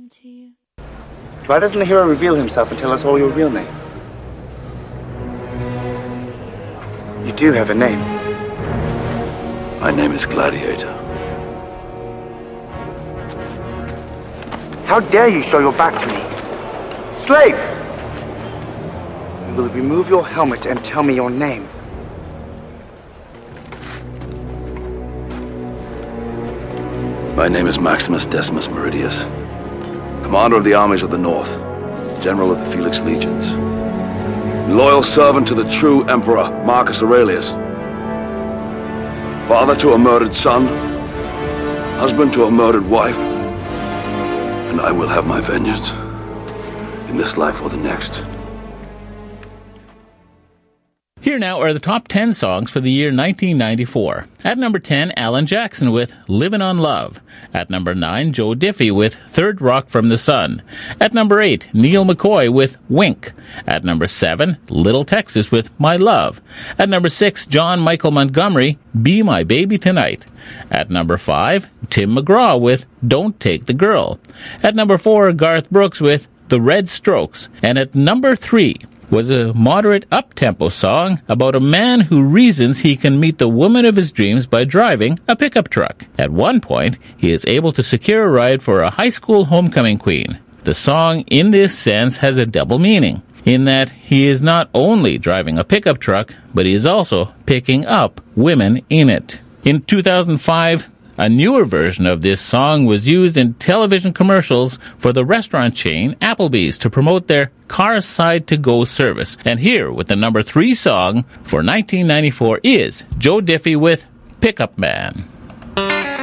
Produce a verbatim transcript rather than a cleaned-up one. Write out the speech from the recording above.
to you. Why doesn't the hero reveal himself and tell us all your real name? You do have a name. My name is Gladiator. How dare you show your back to me? Slave! You will remove your helmet and tell me your name. My name is Maximus Decimus Meridius, commander of the armies of the North, general of the Felix Legions, loyal servant to the true Emperor Marcus Aurelius, father to a murdered son, husband to a murdered wife, and I will have my vengeance, in this life or the next. Here now are the top ten songs for the year nineteen ninety-four. At number ten, Alan Jackson with Livin' on Love. At number nine, Joe Diffie with Third Rock from the Sun. At number eight, Neil McCoy with Wink. At number seven, Little Texas with My Love. At number six, John Michael Montgomery, Be My Baby Tonight. At number five, Tim McGraw with Don't Take the Girl. At number four, Garth Brooks with The Red Strokes. And at number three, was a moderate up-tempo song about a man who reasons he can meet the woman of his dreams by driving a pickup truck. At one point, he is able to secure a ride for a high school homecoming queen. The song, in this sense, has a double meaning, in that he is not only driving a pickup truck, but he is also picking up women in it. In two thousand five, a newer version of this song was used in television commercials for the restaurant chain Applebee's to promote their Carside to Go service. And here, with the number three song for nineteen ninety-four, is Joe Diffie with Pickup Man.